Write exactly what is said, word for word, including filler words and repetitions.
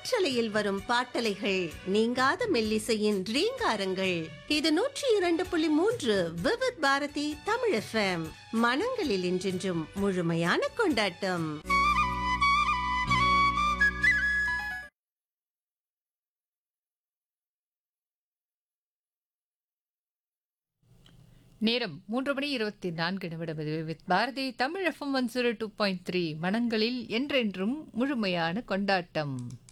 காற்றலையில் வரும் பாட்டலைகள் நீங்காத மெல்லிசையின் ரீங்காரங்கள். இது நூற்றி இரண்டு புள்ளி மூன்று விவித் பாரதி தமிழ் எஃப்எம். மனங்களில் என்றென்றும் முழுமையான கொண்டாட்டம். நேரம் மூன்று மணி இருபத்தி நான்கு நிமிடம். With Bharathi Tamil FM one zero two point three. மனங்களில் என்றென்றும் முழுமையான கொண்டாட்டம்.